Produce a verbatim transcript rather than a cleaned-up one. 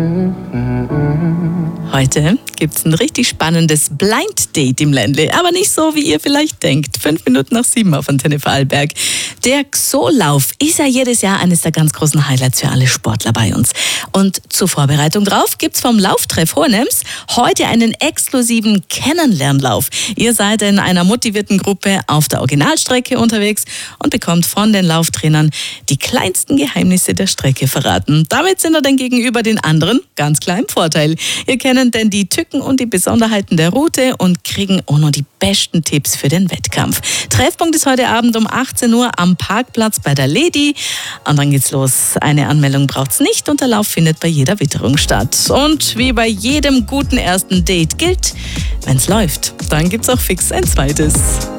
Heute gibt es ein richtig spannendes Blind Date im Ländle, aber nicht so, wie ihr vielleicht denkt. Fünf Minuten nach sieben auf Antenne Vorarlberg. Der Xo-Lauf ist ja jedes Jahr eines der ganz großen Highlights für alle Sportler bei uns. Und zur Vorbereitung drauf gibt's vom Lauftreff Hohenems heute einen exklusiven Kennenlernlauf. Ihr seid in einer motivierten Gruppe auf der Originalstrecke unterwegs und bekommt von den Lauftrainern die kleinsten Geheimnisse der Strecke verraten. Damit sind ihr dann gegenüber den anderen ganz klar im Vorteil. Ihr kennt denn die Tücken und die Besonderheiten der Route und kriegen auch noch die besten Tipps für den Wettkampf. Treffpunkt ist heute Abend um achtzehn Uhr am Parkplatz bei der Lady. Und dann geht's los. Eine Anmeldung braucht's nicht und der Lauf findet bei jeder Witterung statt. Und wie bei jedem guten ersten Date gilt, wenn's läuft, dann gibt's auch fix ein zweites.